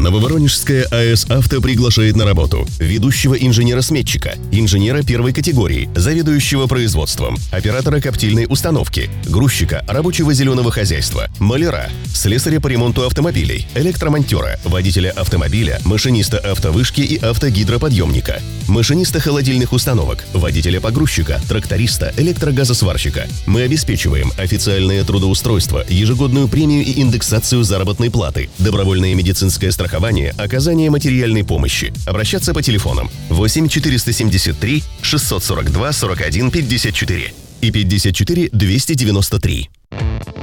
Нововоронежская АЭС «Авто» приглашает на работу ведущего инженера-сметчика, инженера первой категории, заведующего производством, оператора коптильной установки, грузчика рабочего зеленого хозяйства, маляра, слесаря по ремонту автомобилей, электромонтера, водителя автомобиля, машиниста автовышки и автогидроподъемника, машиниста холодильных установок, водителя погрузчика, тракториста, электрогазосварщика. Мы обеспечиваем официальное трудоустройство, ежегодную премию и индексацию заработной платы, добровольное медицинское страхование, оказание материальной помощи. Обращаться по телефонам 8 473 642 41 54 и 54 293.